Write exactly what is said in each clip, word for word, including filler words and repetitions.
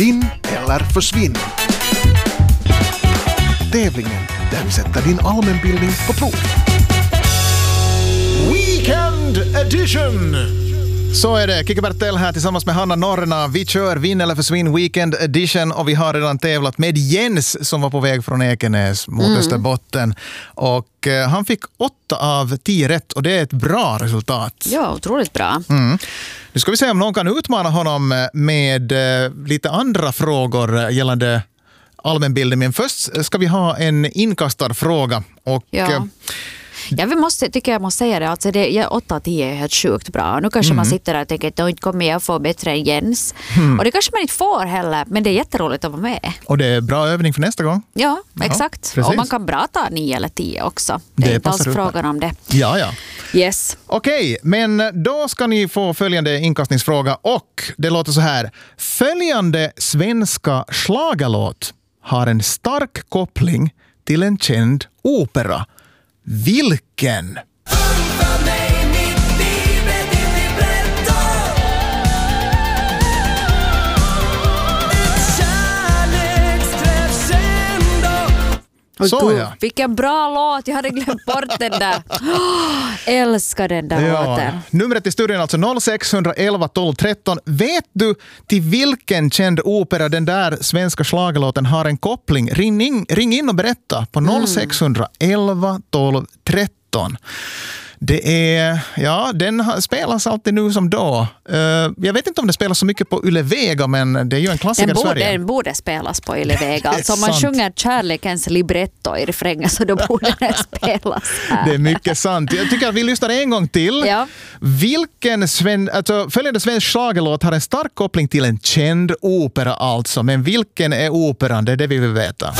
Vinn eller försvinn. Tävlingen där vi sätter din allmänbildning på prov. Weekend edition! Så är det. Kikki Bertell här tillsammans med Hanna Norrena. Vi kör Vinn eller försvinn Weekend edition och vi har redan tävlat med Jens som var på väg från Ekenäs mot mm. Österbotten. Och eh, han fick åtta av tio rätt och det är ett bra resultat. Ja, otroligt bra. Mm. Nu ska vi se om någon kan utmana honom med eh, lite andra frågor gällande allmänbildning. Men först ska vi ha en inkastad fråga. Och, ja. eh, Ja, vi måste, tycker jag måste säga det. Alltså det ja, åtta av tio är helt sjukt bra. Nu kanske mm. man sitter där och tänker att då inte kommer jag få bättre än Jens. Mm. Och det kanske man inte får heller, men det är jätteroligt att vara med. Och det är bra övning för nästa gång. Ja, exakt. Ja, och man kan bra ta nio eller tio också. Det, det är inte alls ut. frågan om det. Ja, ja. Yes. Okej, men då ska ni få följande inkastningsfråga. Och det låter så här. Följande svenska schlagerlåt har en stark koppling till en känd opera. Vilken? Så ja. Vilken bra låt, jag hade glömt bort den där. Oh, älskar den där ja. låten. Numret i studion alltså noll sex ett ett tolv tretton. Vet du till vilken känd opera den där svenska schlagerlåten har en koppling? Ring in, ring in och berätta på noll sex ett ett tolv tretton. Det är, ja, den spelas alltid nu som då. Uh, jag vet inte om det spelas så mycket på Yle Vega, men det är ju en klassiker i Sverige. Den borde spelas på Yle Vega. Alltså om man sjunger kärlekens libretto i refrängen så då borde den spelas här. Det är mycket sant. Jag tycker att vi lyssnar en gång till. Ja. Vilken sven, alltså, följande svensk schlagerlåt har en stark koppling till en känd opera alltså. Men vilken är operan? Det är det vi vill veta.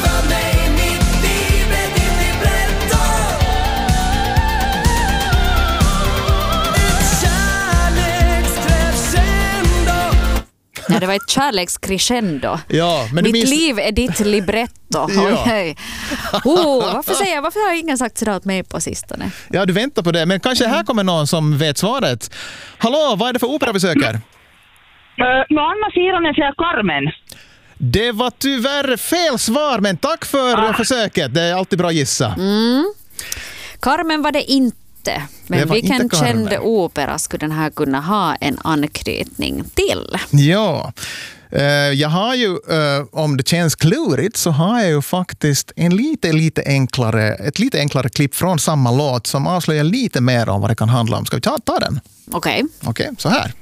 Ja, det var ett kärlekscrescendo. Ja, men Mitt minst... liv är ditt libretto. Ja. Oh, varför säger jag? Varför har ingen sagt sådär åt mig på sistone? Ja, du väntar på det. Men kanske här kommer någon som vet svaret. Hallå, vad är det för opera vi söker? Uh, no, Anna Sironen säger Carmen. Det var tyvärr fel svar, men tack för ah. försöket. Det är alltid bra att gissa. Mm. Carmen var det inte. Men vilken inte känd opera skulle den här kunna ha en anknytning till? Ja, uh, jag har ju, uh, om det känns klurigt så har jag ju faktiskt en lite, lite enklare, ett lite enklare klipp från samma låt som avslöjar lite mer om vad det kan handla om. Ska vi ta, ta den? Okej. Okay. Okej, okay, så här.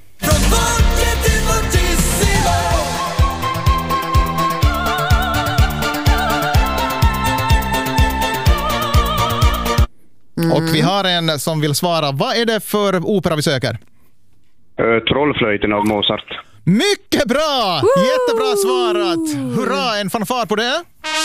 Mm. Och vi har en som vill svara. Vad är det för opera vi söker? Uh, Trollflöjten av Mozart. Mycket bra! Woo! Jättebra svarat! Hurra, en fanfar på det.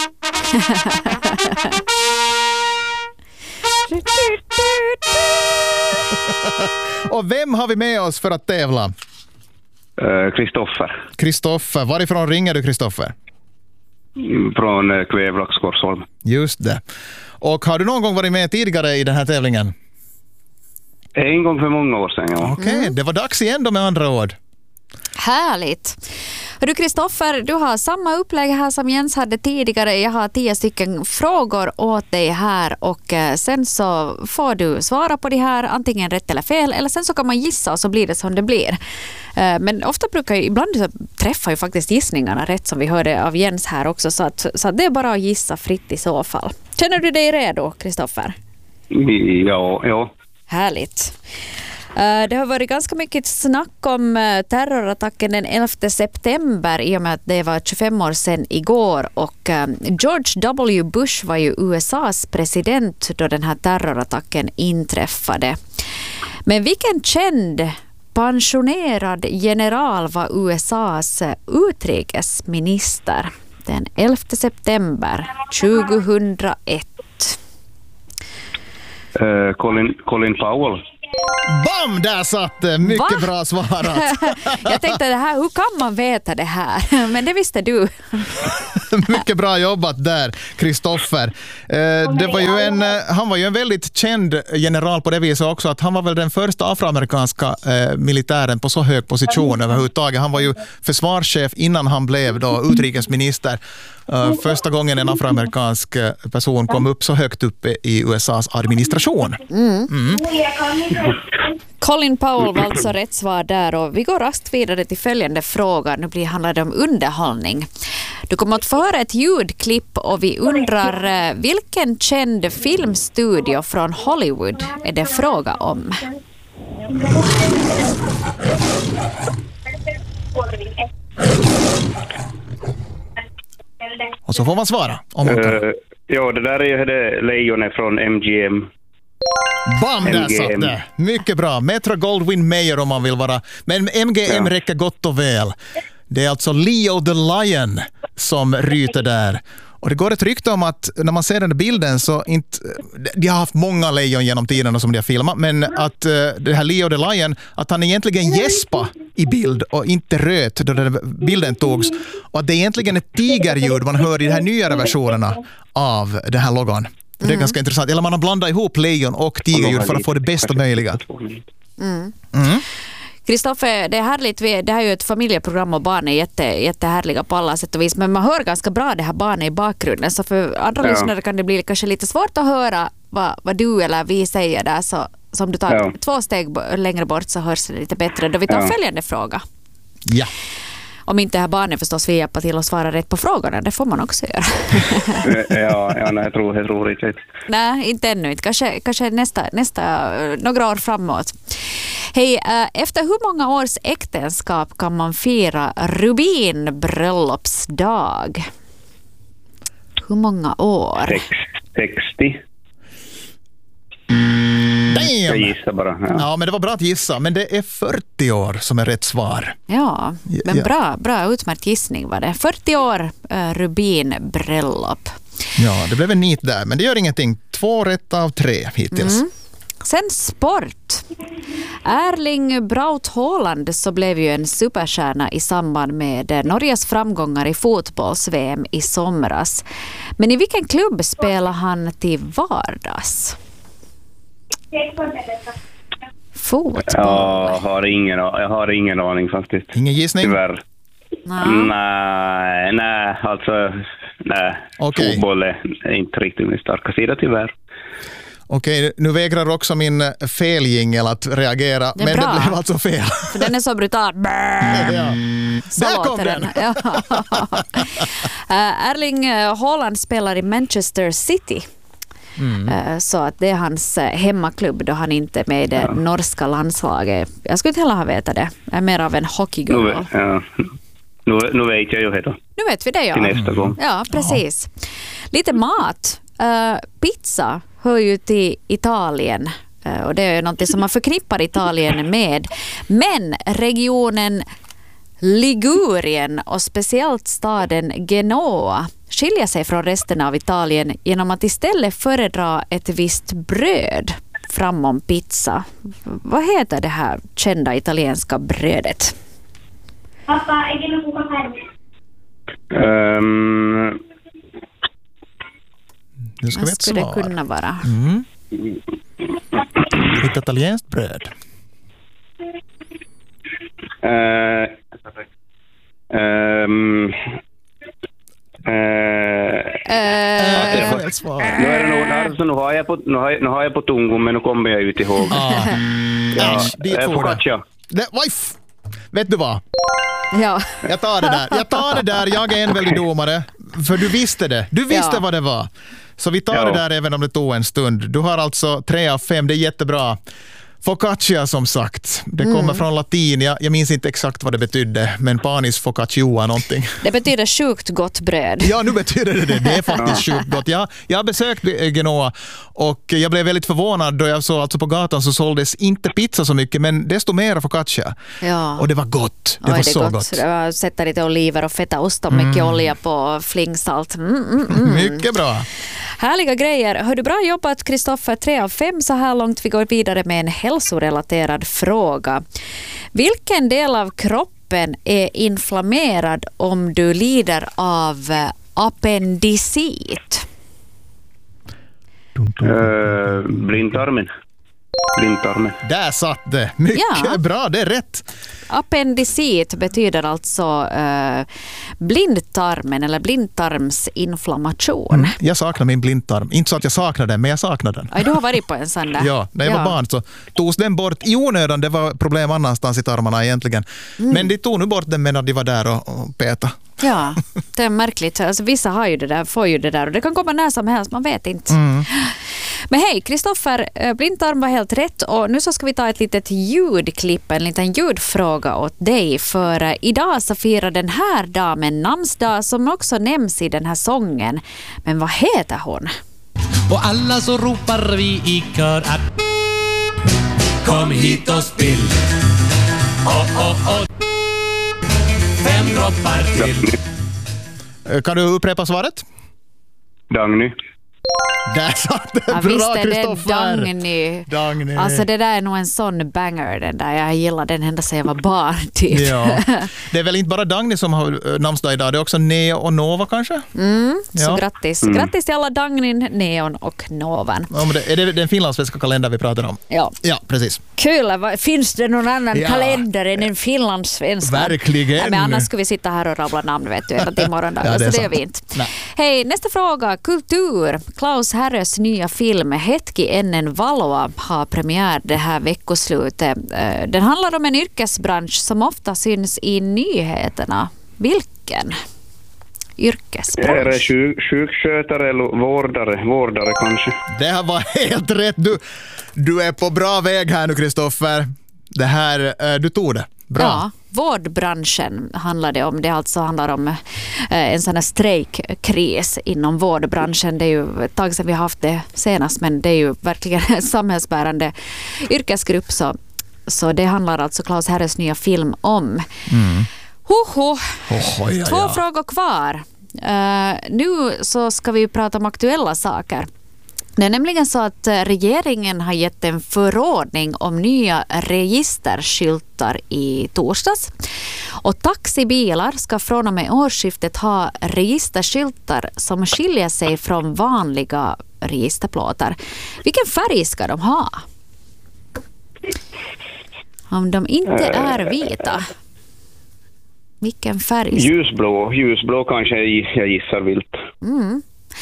Och vem har vi med oss för att tävla? Kristoffer. Uh, Kristoffer. Varifrån ringer du, Kristoffer? Från uh, Kvävlax, Korsholm. Just det. Och har du någon gång varit med tidigare i den här tävlingen? En gång för många år sedan, ja. Okej, okay, mm. det var dags igen då med andra ord. Härligt. Du Kristoffer, du har samma upplägg här som Jens hade tidigare. Jag har tio stycken frågor åt dig här och sen så får du svara på de här antingen rätt eller fel eller sen så kan man gissa och så blir det som det blir. Men ofta brukar ju, ibland så träffar ju faktiskt gissningarna rätt som vi hörde av Jens här också så att, så att det är bara att gissa fritt i så fall. Känner du dig redo, Kristoffer? Ja, ja. Härligt. Det har varit ganska mycket snack om terrorattacken den elfte september i och med att det var tjugofem år sedan igår och George W. Bush var ju U S A:s president då den här terrorattacken inträffade. Men vilken känd pensionerad general var U S A:s utrikesminister den elfte september tjugohundraett? Uh, Colin, Colin Powell. Bam, där satt det. Mycket Va? bra svarat. Jag tänkte det här, hur kan man veta det här? Men det visste du. Mycket bra jobbat där, Kristoffer. Eh, det var ju en, han var ju en väldigt känd general på det viset också, att han var väl den första afroamerikanska eh, militären på så hög position överhuvudtaget. Han var ju försvarschef innan han blev då utrikesminister. Uh, första gången en afroamerikansk person kom upp så högt uppe i U S A:s administration. Mm. Mm. Colin Powell var alltså rätt svar där, och vi går raskt vidare till följande fråga. Nu blir handlar det om underhållning. Du kommer att få höra ett ljudklipp och vi undrar vilken känd filmstudio från Hollywood är det fråga om? Och så får man svara. Om man kan. Uh, ja, det där är ju det lejonet från M G M. Bam, där satt det. Mycket bra. Metro Goldwyn Mayer om man vill vara. Men M G M ja. räcker gott och väl. Det är alltså Leo the Lion som ryter där. Och det går ett rykte om att när man ser den där bilden så inte... De har haft många lejon genom tiden som de har filmat, men att uh, det här Leo the Lion, att han egentligen gäspa i bild och inte röt då den bilden togs. Och att det är egentligen ett tigerljud man hör i de här nyare versionerna av den här logon. Det är mm. ganska intressant. Eller man har blandat ihop lejon och tigerljud för att få det bästa möjliga. Mm. Mm. Kristoffer, det är härligt. Det här är ju ett familjeprogram och barn är jätte, jättehärliga på alla sätt och vis. Men man hör ganska bra det här barnet i bakgrunden. Så för andra ja. lyssnare kan det bli kanske lite svårt att höra vad, vad du eller vi säger där. Så som du tar ja. två steg längre bort så hörs det lite bättre. Då vi tar ja. följande fråga. Ja. Om inte här barnen förstås vill hjälpa till att svara rätt på frågorna. Det får man också göra. ja, ja nej, jag tror, jag tror inte. Nej, inte ännu. Inte. Kanske, kanske nästa, nästa, några år framåt. Hej, efter hur många års äktenskap kan man fira rubinbröllopsdag? Hur många år? sextio. Damn. Jag gissar bara. Ja. ja, men det var bra att gissa. Men det är fyrtio år som är rätt svar. Ja, men ja. bra, bra utmärkt gissning var det. fyrtio år uh, rubinbröllop. Ja, det blev en nit där. Men det gör ingenting. Två rätt av tre hittills. Mm. Sen sport. Erling Braut Haaland så blev ju en superstjärna i samband med Norges framgångar i fotbolls-V M i somras. Men i vilken klubb spelar han till vardags? Fotboll. Jag har ingen, jag har ingen aning faktiskt. Ingen gissning? Tyvärr. Nej, nej, nej alltså nej. Okay. Fotboll är inte riktigt min starka sida tyvärr. Okej, nu vägrar också min feljingel att reagera, det men bra. Det blev alltså fel. För den är så brutal. Ja. Där kom den! Ja. uh, Erling Haaland spelar i Manchester City. Mm. Uh, så att det är hans hemmaklubb då han inte är med i det ja. norska landslaget. Jag skulle inte heller ha vetat det. Jag är mer av en hockeygirl. Nu, ja. nu, nu vet jag ju det då. Nu vet vi det, ja. Till nästa gång. Ja, precis. Lite mat. Uh, pizza hör ju till Italien och det är ju något som man förknippar Italien med. Men regionen Ligurien och speciellt staden Genoa skiljer sig från resten av Italien genom att istället föredra ett visst bröd framom pizza. Vad heter det här kända italienska brödet? Pappa, är det något på um... Nu ska Vad vi skulle det kunna vara? Mm. Ett italienskt bröd. Uh, um, uh, uh, uh, nu är det nog, alltså, nu har jag på, nu har jag, nu har jag på tungon, men nu kommer jag ut ihåg. Ah. Ja, Äsch, dit äh, får det. Vet du vad? Ja. Jag tar det där. Jag tar det där. Jag är en väldigt domare. För du visste det. Du visste ja. vad det var. Så vi tar ja. det där även om det tog en stund. Du har alltså tre av fem. Det är jättebra. Focaccia som sagt. Det kommer mm. från latin. Jag, jag minns inte exakt vad det betydde. Men panis focaccia någonting. Det betyder sjukt gott bröd. Ja, nu betyder det det. Det är faktiskt sjukt gott. Jag, jag har besökt Genoa och jag blev väldigt förvånad då jag såg alltså på gatan så såldes inte pizza så mycket men desto mer focaccia. Ja. Och det var gott. Det Oj, var det så gott. gott. Det var sätta lite oliver och fetaost och mycket mm. olja på flingsalt. Mm, mm, mm. Mycket bra. Härliga grejer. Hör du bra jobbat, Kristoffer? Tre av fem så här långt. Vi går vidare med en hälsorelaterad fråga. Vilken del av kroppen är inflammerad om du lider av appendicit? Uh, blindtarmen. Blindtarmen. Där satt det. Mycket Ja. bra, det är rätt. Appendicit betyder alltså uh, blindtarmen eller blindtarmsinflammation. Mm. Jag saknar min blindtarm. Inte så att jag saknar den, men jag saknar den. Aj, du har varit på en sån där. Ja, när jag var barn så togs den bort i onödan. Det var problem annanstans i tarmarna egentligen. Mm. Men de tog nu bort den medan de var där och, och peta. Ja, det är märkligt. Alltså, vissa har ju det där, får ju det där och det kan komma när som helst, man vet inte. Mm. Men hej, Kristoffer, blindtarm var helt rätt och nu så ska vi ta ett litet ljudklipp, en liten ljudfråga åt dig. För uh, idag så firar den här damen namnsdag som också nämns i den här sången. Men vad heter hon? Och alla så ropar vi i kör att kom hit och spill. Oh, oh, oh. Fem droppar till. Kan du upprepa svaret? Dagny. Där satt det. Ja, Bra, visst är det Kristoffer. Dagny. Dagny. Alltså det där är nog en sån banger, den där. Jag gillar den ända sedan jag var barn typ. Ja. Det är väl inte bara Dagny som har namnsdag idag, det är också Neo och Nova kanske? Mm, så Ja. grattis. Grattis till alla Dagnin, Neon och Novan. Ja, men det, är det den finlandssvenska kalender vi pratar om? Ja. Ja, precis. Kul, vad- finns det någon annan Ja. kalender än en finlandssvenska? Verkligen. Nej, men annars skulle vi sitta här och rabbla namn vet du, ända till morgondagen, Ja, det är så det gör sant. vi inte. Nej. Hej, nästa fråga. Kultur. Klaus Härös nya film Hetki ennen valoa har premiär det här veckoslutet. Eh, Den handlar om en yrkesbransch som ofta syns i nyheterna. Vilken Är det yrkesbransch? sjuk, sjukskötare eller vårdare? Vårdare kanske. Det här var helt rätt. Du, du är på bra väg här nu, Kristoffer. Det här, eh, du tog det. Bra. Ja, vårdbranschen handlar det om. Det alltså handlar om eh, en sån här strejkkris inom vårdbranschen. Det är ju ett tag sedan vi har haft det senast, men det är ju verkligen en samhällsbärande yrkesgrupp. Så, så det handlar alltså Klaus Härös nya film om. Mm. Hoho. Oh, oj, oj, Två oj. frågor kvar. Uh, nu så ska vi prata om aktuella saker. Det är nämligen så att regeringen har gett en förordning om nya registerskyltar i torsdags. Och taxibilar ska från och med årsskiftet ha registerskyltar som skiljer sig från vanliga registerplåtar. Vilken färg ska de ha? Om de inte är vita. Vilken färg? Ljusblå. Ljusblå kanske jag gissar vilt. Mm.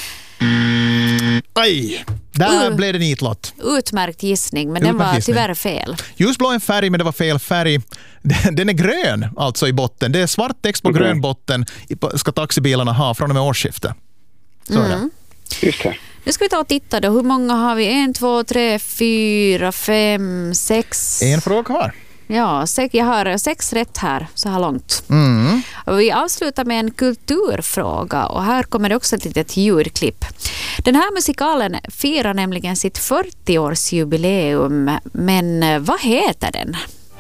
Aj, där Uh. blev det nitlott. Utmärkt gissning, men den Utmärkt var gissning. tyvärr fel. Ljusblå är en färg, men det var fel färg. Den är grön alltså i botten. Det är svart text på Okej. grön botten ska taxibilarna ha från och med årsskiftet. Så är det. Just det. Nu ska vi ta och titta då. Hur många har vi? En, två, tre, fyra, fem, sex. En fråga kvar. Ja, sex, jag har sex rätt här så här långt. Mm. Och vi avslutar med en kulturfråga och här kommer det också ett litet ljudklipp. Den här musikalen firar nämligen sitt fyrtioårsjubileum, men vad heter den?